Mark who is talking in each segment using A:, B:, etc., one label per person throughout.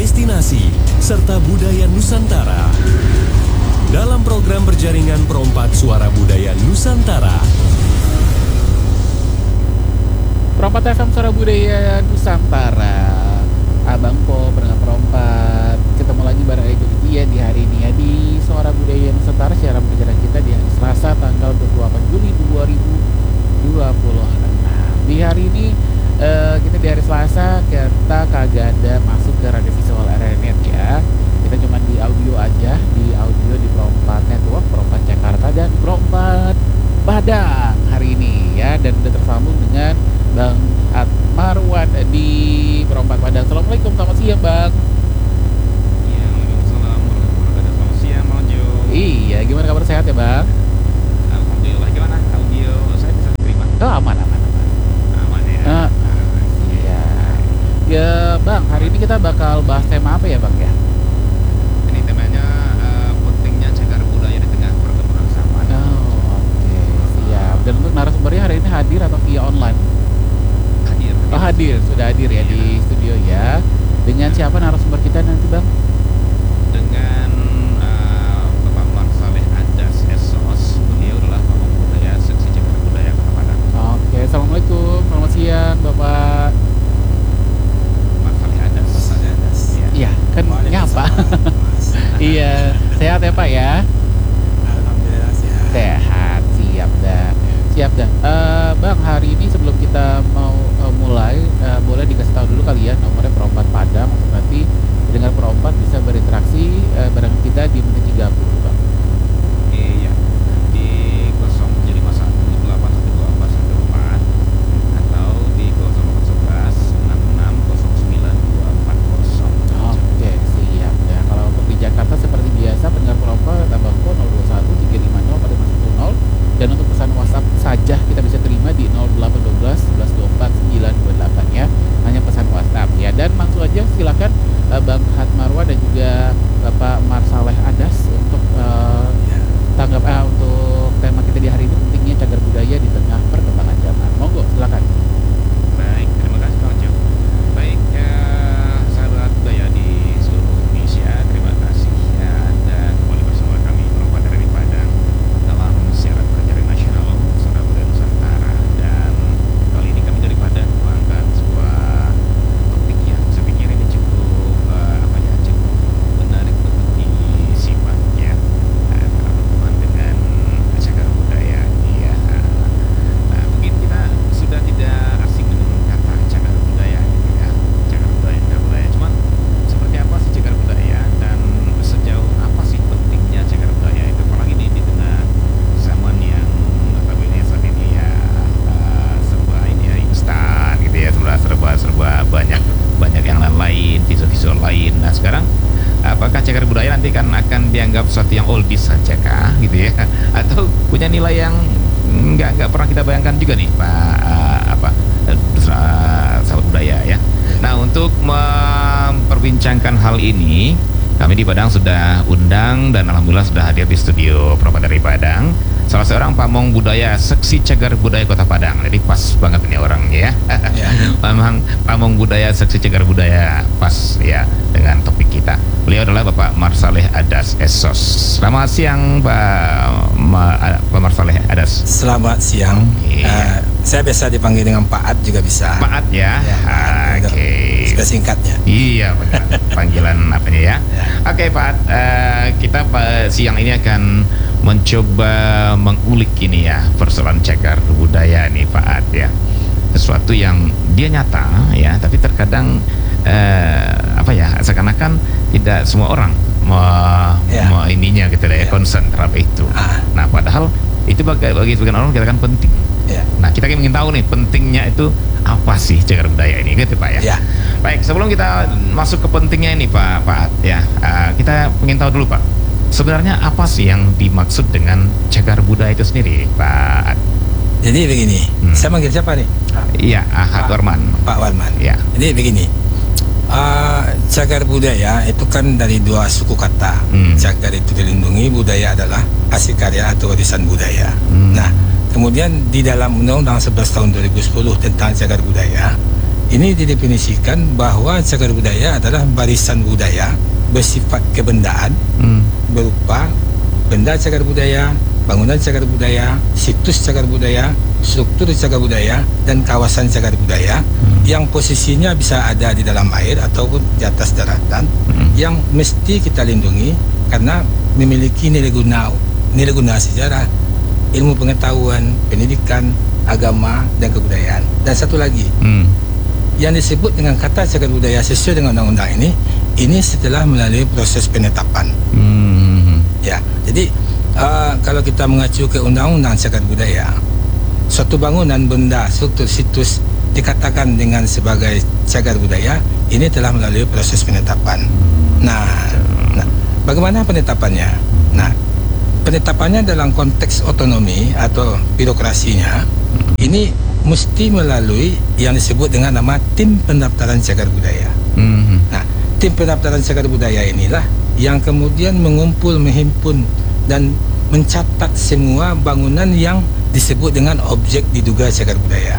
A: destinasi, serta budaya Nusantara. Dalam program berjaringan Perompak Suara Budaya Nusantara.
B: Perompak FM Suara Budaya Nusantara. Abang Po, pendengar Perompak, ketemu lagi bareng Ejo Dia di hari ini ya di Suara Budaya Nusantara, siaran berjalan kita di hari Selasa tanggal 28 Juli 2026. Di hari ini kita di hari Selasa kita kagak ada masuk ke radio visual RNet ya. Kita cuma di audio aja, di audio di Perompak Network, Perompak Jakarta dan Perompak Padang hari ini ya, dan udah tersambung dengan Bang Marwan di Perompak Padang. Assalamualaikum, selamat siang Bang.
C: Iya, waalaikumsalam warahmatullahi wabarakatuh. Selamat siang Bang Jo.
B: Iya, gimana kabar, sehat ya Bang?
C: Alhamdulillah, gimana audio saya bisa diterima?
B: Oh, aman.
C: Aman ya.
B: Iya. Ya Bang, hari ini kita bakal bahas tema apa ya Bang ya?
C: Ini temanya pentingnya cagar budaya di tengah perkembangan zaman.
B: Oh, oke, siap. Dan untuk narasumbernya hari ini hadir atau via online?
C: Hadir.
B: Oh, hadir, sudah hadir ya di studio ya. Dengan siapa narasumber kita nanti Bang?
C: Dengan Bapak Marsaleh Adas SOS. Beliau adalah pamong budaya seksi cagar budaya Kota Padang.
B: Oke, assalamualaikum, selamat siang Bapak.
C: Marsaleh Adas.
B: Iya, kan nyapa. Iya, sehat ya Pak ya?
D: Alhamdulillah sehat.
B: Sehat, siap dah. Bang, hari ini sebelum kita mau mulai, boleh dikasih tahu dulu kali ya nomornya Perompak Padang, untuk nanti dengar Perompak bisa berinteraksi bareng kita di menit 30 Bang.
C: Iya. Di 07151281244 atau di 08116609240.
B: Oke, siap ya. Kalau untuk di Jakarta seperti biasa, pendengar Perompak tambah phone 0213504510, dan untuk pesan WhatsApp saja kita bisa terima di 0812 1124 928 ya. Hanya pesan WhatsApp ya. Dan langsung aja silakan Bang Marwan dan juga Bapak Marsaleh Adas untuk tanggap untuk tema kita di hari ini, pentingnya cagar budaya di tengah perkembangan zaman. Monggo silakan.
C: Baik, terima kasih Bang Jo. Baik, sahabat budaya di seluruh Indonesia, terima kasih ya Anda kembali bersama kami Perompak dari Padang dalam siaran berjaring nasional Suara Budaya Nusantara. Dan kali ini kami dari Padang mengangkat sebuah topik yang saya pikir ini cukup cukup menarik untuk disimak ya, berhubungan dengan cagar budaya ya. Nah, mungkin kita sudah tidak asing dengan kata cagar budaya gitu ya. Cagar budaya. Cuman seperti apa sih cagar budaya dan sejauh apa sih pentingnya cagar budaya itu, apalagi di tengah zaman yang notabene saat ini ya serba ini ya instan gitu ya, serba banyak yang lain, visual lain. Nah, sekarang apakah cagar budaya nanti kan akan dianggap sesuatu yang oldies saja kah gitu ya, atau punya nilai yang nggak pernah kita bayangkan juga nih Pak sahabat budaya ya. Nah, untuk memperbincangkan hal ini kami di Padang sudah undang dan alhamdulillah sudah hadir di studio Perompak dari Padang salah seorang pamong budaya seksi cagar budaya Kota Padang. Jadi pas banget ini orangnya ya. Memang pamong budaya seksi cagar budaya, pas ya dengan topik kita. Beliau adalah Bapak Marsaleh Adas SOS. Selamat siang Pak Marsaleh Adas.
D: Selamat siang.
C: Iya.
D: Saya biasa dipanggil dengan Pak Ad juga bisa.
C: Pak Ad ya. Oke.
D: Sudah singkatnya.
C: Iya, benar. Panggilan apanya ya? Oke Pak Ad, kita siang ini akan mencoba mengulik ini ya persoalan cagar budaya nih Pak Ad ya. Sesuatu yang dia nyata ya, tapi terkadang seakan-akan tidak semua orang mau ininya gitu ya, concern terhadap itu. Nah, padahal itu bagi sebagian orang kita kan penting. Nah, kita ingin tahu nih pentingnya itu apa sih cagar budaya ini gitu Pak ya. Baik, sebelum kita masuk ke pentingnya ini Pak Ad ya, kita ingin tahu dulu Pak, sebenarnya apa sih yang dimaksud dengan cagar budaya itu sendiri Pak Ad?
D: Jadi begini, saya manggil siapa nih?
C: Iya, Ahad Warman.
D: Pak Warman.
C: Ya.
D: Jadi begini, cagar budaya itu kan dari dua suku kata. Cagar itu dilindungi, budaya adalah hasil karya atau warisan budaya. Nah, kemudian di dalam Undang-Undang 11 tahun 2010 tentang cagar budaya ini didefinisikan bahwa cagar budaya adalah barisan budaya bersifat kebendaan berupa benda cagar budaya, bangunan cagar budaya, situs cagar budaya, struktur cagar budaya, dan kawasan cagar budaya yang posisinya bisa ada di dalam air ataupun di atas daratan yang mesti kita lindungi karena memiliki nilai guna sejarah, ilmu pengetahuan, pendidikan, agama, dan kebudayaan. Dan satu lagi, yang disebut dengan kata cagar budaya sesuai dengan undang-undang ini setelah melalui proses penetapan. Ya, jadi kalau kita mengacu ke undang-undang cagar budaya, suatu bangunan, benda, struktur, situs dikatakan dengan sebagai cagar budaya, ini telah melalui proses penetapan. Nah, bagaimana penetapannya? Nah, penetapannya dalam konteks otonomi atau birokrasinya, ini mesti melalui yang disebut dengan nama tim pendaftaran cagar budaya. Nah, tim pendaftaran cagar budaya inilah yang kemudian mengumpul, menghimpun dan mencatat semua bangunan yang disebut dengan objek diduga cagar budaya.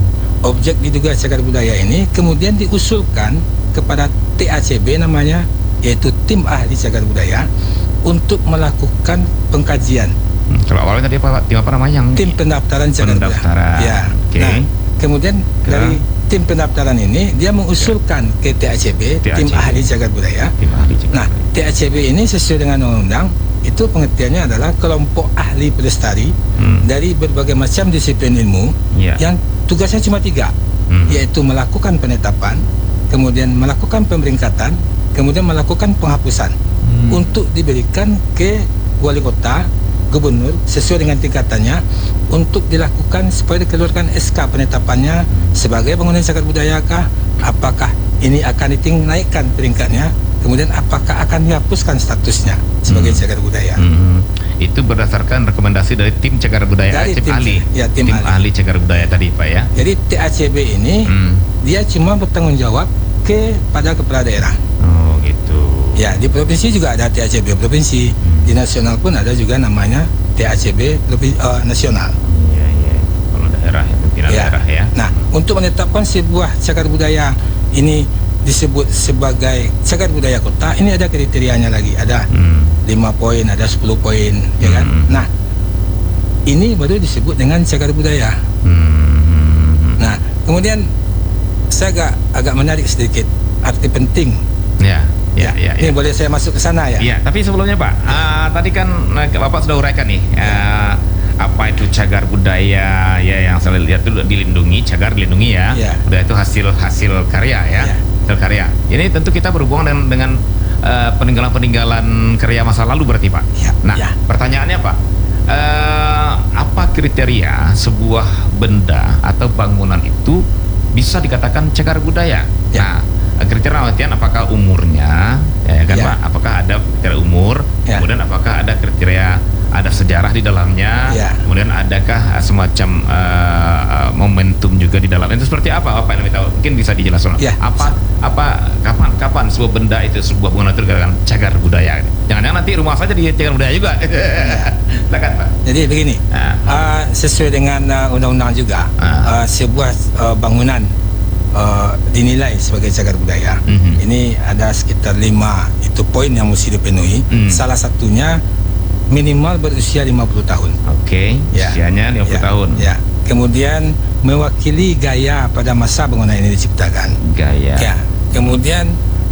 D: Objek diduga cagar budaya ini kemudian diusulkan kepada TACB namanya, yaitu tim ahli cagar budaya, untuk melakukan pengkajian.
C: Kalau awalnya tadi tim apa namanya?
D: Tim pendaftaran cagar budaya. Ya.
C: Okay.
D: Nah, kemudian dari tim pendaftaran ini dia mengusulkan ke TACB, tim ahli cagar budaya. Nah, TACB ini sesuai dengan undang-undang itu pengertiannya adalah kelompok ahli pelestari dari berbagai macam disiplin ilmu yang tugasnya cuma 3, yaitu melakukan penetapan, kemudian melakukan pemeringkatan, kemudian melakukan penghapusan untuk diberikan ke wali kota, gubernur sesuai dengan tingkatannya untuk dilakukan supaya dikeluarkan SK penetapannya sebagai bangunan cagar budaya kah, apakah ini akan dinaikkan peringkatnya, kemudian apakah akan dihapuskan statusnya sebagai cagar budaya.
C: Itu berdasarkan rekomendasi dari tim cagar budaya,
D: dari
C: tim ahli cagar budaya tadi, Pak ya.
D: Jadi TACB ini dia cuma bertanggung jawab kepada kepala daerah.
C: Oh gitu.
D: Ya, di provinsi juga ada TACB provinsi, di nasional pun ada juga namanya TACB nasional.
C: Iya. Kalau daerah, pimpinan daerah ya.
D: Nah, untuk menetapkan sebuah cagar budaya ini disebut sebagai cagar budaya kota, ini ada kriterianya lagi, ada 5 poin, ada 10 poin, ya kan? Nah, ini baru disebut dengan cagar budaya. Nah, kemudian saya agak menarik sedikit arti penting.
C: Ya.
D: Ini boleh saya masuk ke sana ya?
C: Iya, tapi sebelumnya Pak, tadi kan Bapak sudah uraikan nih apa itu cagar budaya ya, yang saya lihat itu dilindungi, cagar dilindungi ya. Budaya itu hasil karya ya. Hasil karya. Ini tentu kita berhubungan dengan peninggalan-peninggalan karya masa lalu berarti Pak. Pertanyaannya Pak, apa kriteria sebuah benda atau bangunan itu bisa dikatakan cagar budaya? Nah, kriteria artian apakah umurnya, ya kan Pak? Apakah ada kriteria umur? Kemudian apakah ada kriteria, ada sejarah di dalamnya? Kemudian adakah semacam momentum juga di dalamnya? Itu seperti apa? Apa yang tahu? Mungkin bisa dijelaskan. Kapan sebuah benda itu, sebuah bangunan itu dikatakan cagar budaya? Jangan-jangan nanti rumah saja di cagar budaya juga. Silakan Pak.
D: Jadi begini, sesuai dengan undang-undang juga, sebuah bangunan dinilai sebagai cagar budaya. Ini ada sekitar 5 itu poin yang mesti dipenuhi. Salah satunya minimal berusia 50 tahun. Usianya 50 tahun. Ya. Kemudian mewakili gaya pada masa bangunan ini diciptakan. Ya. Kemudian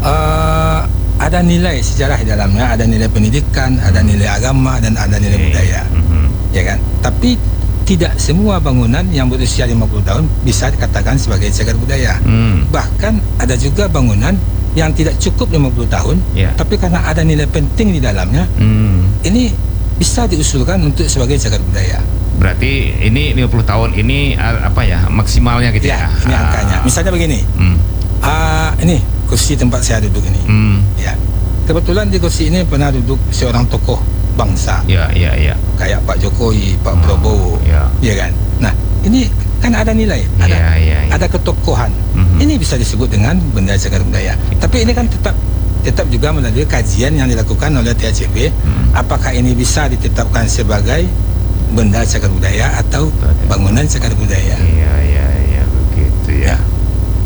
D: ada nilai sejarah di dalamnya, ada nilai pendidikan, ada nilai agama, dan ada nilai budaya. Ya kan? Tapi tidak semua bangunan yang berusia 50 tahun bisa dikatakan sebagai cagar budaya. Bahkan ada juga bangunan yang tidak cukup 50 tahun, tapi karena ada nilai penting di dalamnya, ini bisa diusulkan untuk sebagai cagar budaya.
C: Berarti ini 50 tahun ini apa ya, maksimalnya gitu ya?
D: Ini angkanya. Misalnya begini, ini kursi tempat saya duduk ini. Ya, kebetulan di kursi ini pernah duduk seorang tokoh bangsa. Kayak Pak Jokowi, Pak Prabowo, ya kan. Nah, ini kan ada nilai, ada ketokohan. Ini bisa disebut dengan benda cagar budaya. Tapi ini kan tetap juga melalui kajian yang dilakukan oleh TACB, apakah ini bisa ditetapkan sebagai benda cagar budaya atau bangunan cagar budaya.
C: Begitu ya.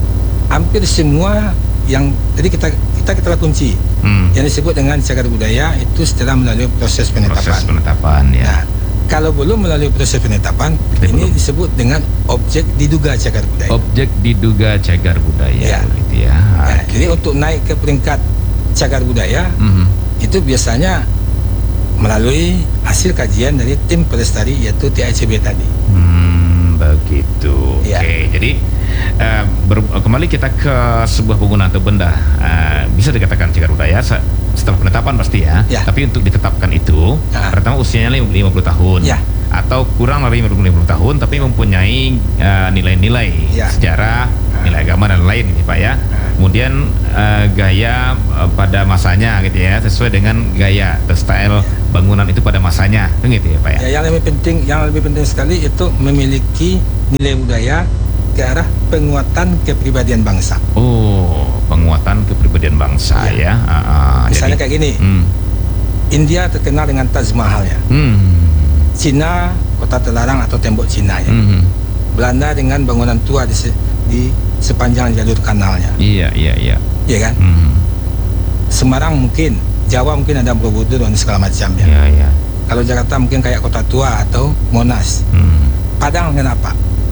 D: hampir semua yang tadi kita kunci yang disebut dengan cagar budaya itu setelah melalui proses penetapan.
C: Ya.
D: Nah, kalau belum melalui proses penetapan, ini disebut dengan objek diduga cagar budaya.
C: Objek diduga cagar budaya, begitu ya.
D: Ya, jadi untuk naik ke peringkat cagar budaya itu biasanya melalui hasil kajian dari tim pelestari yaitu TICB tadi.
C: Begitu.
D: Ya.
C: Oke, jadi kembali kita ke sebuah bangunan atau benda bisa dikatakan cagar budaya setelah penetapan pasti ya. Tapi untuk ditetapkan itu pertama usianya 50 tahun atau kurang dari 50 tahun tapi mempunyai nilai-nilai sejarah, nilai agama dan lain gitu Pak ya. Kemudian gaya pada masanya gitu ya, sesuai dengan gaya atau style bangunan itu pada masanya, gitu ya Pak ya.
D: Yang lebih penting sekali itu memiliki nilai budaya ke arah penguatan kepribadian bangsa.
C: Oh, penguatan kepribadian bangsa ya.
D: Misalnya kayak gini, India terkenal dengan Taj Mahal ya. Cina kota terlarang atau tembok Cina ya. Belanda dengan bangunan tua di sepanjang jalur kanalnya. Iya kan? Semarang mungkin, Jawa mungkin ada Borobudur dan segala macam ya. Kalau Jakarta mungkin kayak Kota Tua atau Monas. Padang kenapa?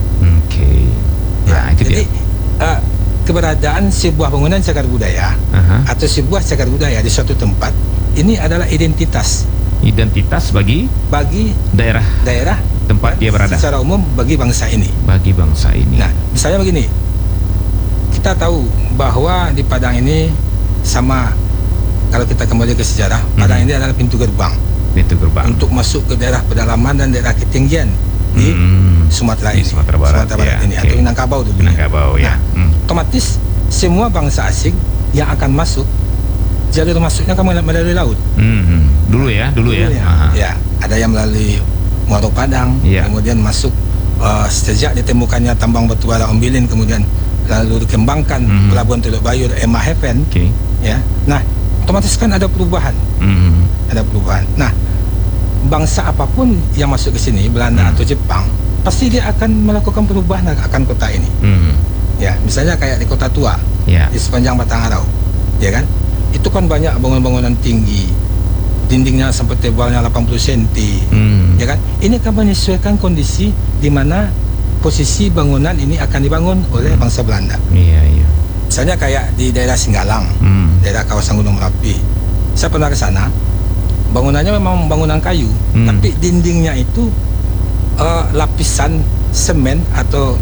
C: Nah,
D: jadi keberadaan sebuah bangunan cagar budaya atau sebuah cagar budaya di suatu tempat ini adalah identitas
C: bagi daerah tempat dia berada.
D: Secara umum bagi bangsa ini.
C: Nah,
D: misalnya begini. Kita tahu bahwa di Padang ini sama, kalau kita kembali ke sejarah, Padang ini adalah pintu gerbang untuk masuk ke daerah pedalaman dan daerah ketinggian di Sumatera Barat ini atau Minangkabau dulu. Otomatis semua bangsa asing yang akan masuk, jalur masuknya kan melalui laut.
C: Dulu ya.
D: Ya, ada yang melalui Muaro Padang, kemudian masuk sejak ditemukannya tambang batu bara Ombilin, kemudian lalu dikembangkan pelabuhan Teluk Bayur, Emma Haven. Ya, nah otomatis kan ada perubahan. Nah, bangsa apapun yang masuk ke sini, Belanda atau Jepang, pasti dia akan melakukan perubahan akan kota ini. Ya, misalnya kayak di Kota Tua, di sepanjang Batang Arau, ya kan? Itu kan banyak bangunan-bangunan tinggi, dindingnya sampai tebalnya 80 cm, ya kan? Ini kan menyesuaikan kondisi di mana posisi bangunan ini akan dibangun oleh bangsa Belanda. Misalnya kayak di daerah Singgalang, daerah kawasan Gunung Merapi. Saya pernah ke sana. Bangunannya memang bangunan kayu, tapi dindingnya itu lapisan semen atau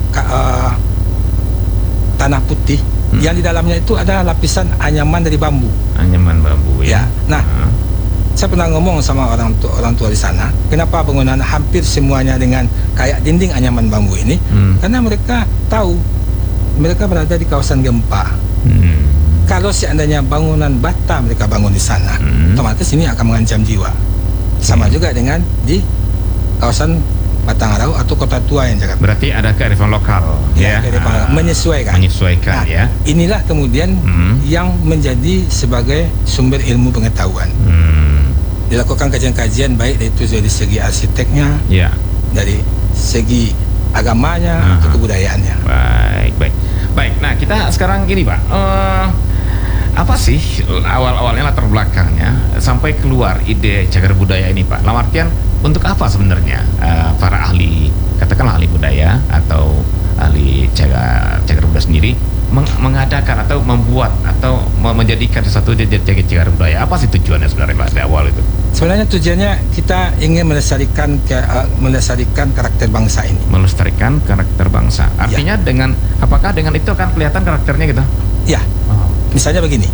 D: tanah putih. Yang di dalamnya itu ada lapisan anyaman dari bambu. Ya. Nah, saya pernah ngomong sama orang tua di sana, kenapa bangunan hampir semuanya dengan kayak dinding anyaman bambu ini? Karena mereka tahu mereka berada di kawasan gempa. Kalau seandainya bangunan bata mereka bangun di sana, otomatis ini akan mengancam jiwa. Sama juga dengan di kawasan Batang Arau atau Kota Tua yang Jakarta.
C: Berarti ada kearifan lokal,
D: menyesuaikan.
C: Nah,
D: ya. Inilah kemudian yang menjadi sebagai sumber ilmu pengetahuan. Dilakukan kajian-kajian baik itu dari segi arsiteknya, dari segi agamanya atau kebudayaannya.
C: Baik. Nah, kita sekarang gini Pak, apa sih awal-awalnya latar belakangnya sampai keluar ide cagar budaya ini Pak? Dalam artian untuk apa sebenarnya para ahli, katakanlah ahli budaya atau ahli cagar budaya sendiri mengadakan atau membuat atau menjadikan sesuatu cagar budaya? Apa sih tujuannya sebenarnya Pak dari awal itu?
D: Sebenarnya tujuannya kita ingin melestarikan karakter bangsa ini.
C: Melestarikan karakter bangsa. Artinya apakah dengan itu akan kelihatan karakternya gitu?
D: Ya. Misalnya begini.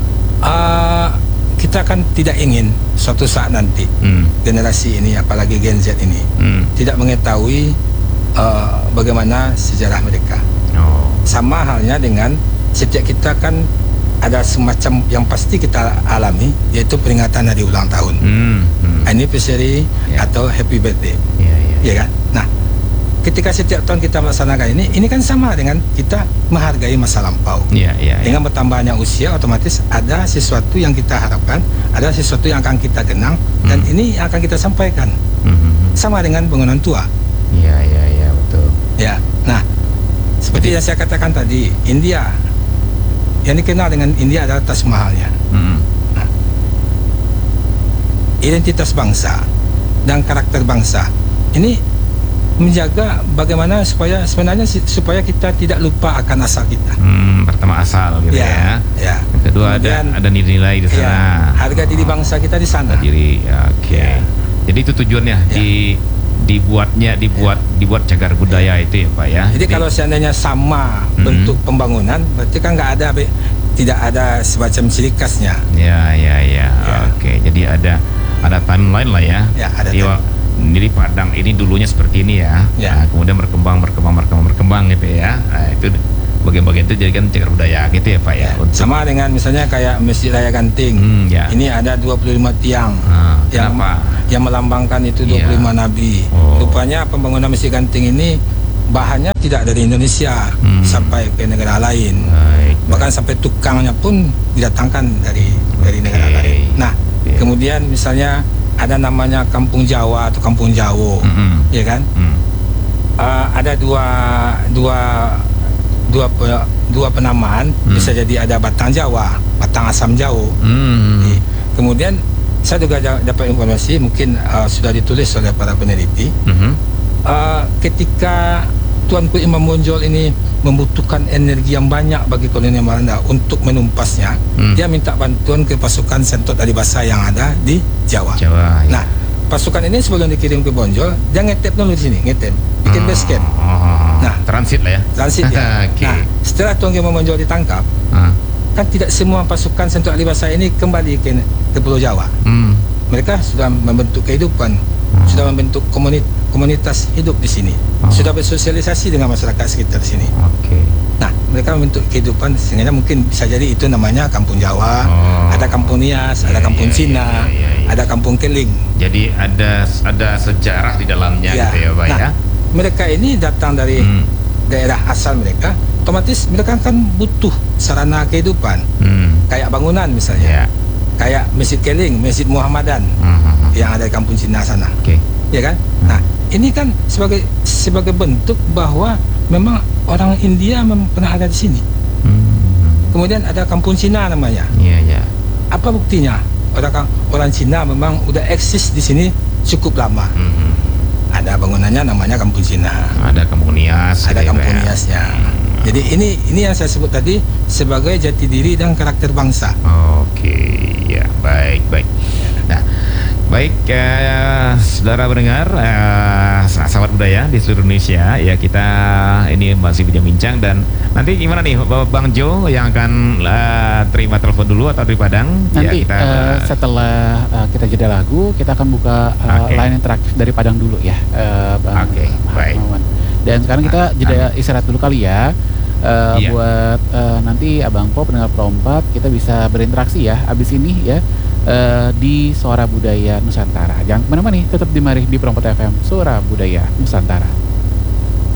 D: Kita kan tidak ingin suatu saat nanti generasi ini, apalagi Gen Z ini, tidak mengetahui bagaimana sejarah mereka. Sama halnya dengan setiap kita kan ada semacam yang pasti kita alami, yaitu peringatan hari ulang tahun, anniversary atau happy birthday, ya kan? Nah, ketika setiap tahun kita melaksanakan ini kan sama dengan kita menghargai masa lampau. Dengan bertambahnya usia, otomatis ada sesuatu yang kita harapkan, ada sesuatu yang akan kita kenang, dan ini akan kita sampaikan. Sama dengan bangunan tua.
C: Betul.
D: Ya, nah, seperti yang saya katakan tadi, India yang dikenal dengan India adalah Taj Mahalnya. Nah, identitas bangsa dan karakter bangsa ini menjaga bagaimana supaya kita tidak lupa akan asal kita.
C: Pertama asal gitu ya.
D: Ya.
C: Yang kedua
D: Kemudian,
C: ada nilai-nilai di sana.
D: Ya, harga diri bangsa kita di sana.
C: Harga diri. Oke.
D: Ya.
C: Jadi itu tujuannya dibuat cagar budaya itu ya Pak ya.
D: Jadi kalau seandainya sama bentuk pembangunan, berarti kan tidak ada semacam ciri khasnya.
C: Ya. Oke. Jadi ada timeline lah ya.
D: Ya, ada
C: Jadi Padang ini dulunya seperti ini ya. Nah, kemudian berkembang gitu ya. Nah, itu bagian-bagian itu jadikan cagar budaya gitu ya Pak ya.
D: Sama dengan misalnya kayak Masjid Raya Genting. Ini ada 25 tiang yang melambangkan itu 25 nabi. Rupanya pembangunan Masjid Genting ini bahannya tidak dari Indonesia sampai ke negara lain. Bahkan sampai tukangnya pun didatangkan dari negara lain. Nah, kemudian misalnya ada namanya Kampung Jawa atau Kampung Jawo, ya kan? Ada dua penamaan, bisa jadi ada Batang Jawa, Batang Asam Jawo. Kemudian saya juga dapat informasi, mungkin sudah ditulis oleh para peneliti, ketika Tuanku Imam Bonjol ini membutuhkan energi yang banyak bagi kolonial Belanda untuk menumpasnya, dia minta bantuan ke pasukan Sentot Adibasa yang ada di Jawa. Nah, pasukan ini sebelum dikirim ke Bonjol, dia ngetep dulu di sini, bikin base camp. Nah,
C: transit lah ya.
D: Transit ya. Nah, setelah Tuanku Imam Bonjol ditangkap, kan tidak semua pasukan Sentot Adibasa ini kembali ke Pulau Jawa. Mereka sudah membentuk kehidupan, sudah membentuk komunitas hidup di sini, sudah bersosialisasi dengan masyarakat sekitar sini. Nah, mereka membentuk kehidupan sehingga mungkin bisa jadi itu namanya Kampung Jawa, ada Kampung Nias, ada Kampung Cina, ada Kampung Keling.
C: Jadi ada sejarah di dalamnya gitu ya Pak ya.
D: Mereka ini datang dari daerah asal mereka, otomatis mereka kan butuh sarana kehidupan, kayak bangunan misalnya, kayak Masjid Keling, Masjid Muhammadan yang ada di Kampung Cina sana, ya kan? Nah, ini kan sebagai bentuk bahwa memang orang India pernah ada di sini. Kemudian ada Kampung Cina namanya. Apa buktinya? Orang Cina memang udah eksis di sini cukup lama. Ada bangunannya namanya Kampung Cina.
C: Ada Kampung Nias.
D: Ada Kampung Niasnya. Jadi ini yang saya sebut tadi sebagai jati diri dan karakter bangsa.
C: Ya, baik. Nah, baik saudara pendengar, sahabat budaya di seluruh Indonesia ya, kita ini masih bincang-bincang, dan nanti gimana nih Bang Jo yang akan terima telepon dulu atau dari Padang?
B: Nanti
C: ya,
B: setelah kita jeda lagu, kita akan buka line interaktif dari Padang dulu ya, Bang.
C: Baik.
B: Dan sekarang kita jeda istirahat dulu kali ya. Buat nanti Abang Po pendengar Pro 4 kita bisa berinteraksi ya abis ini ya, di Suara Budaya Nusantara. Jangan kemana-mana nih, tetap di Mari di Pro 4 FM Suara Budaya Nusantara.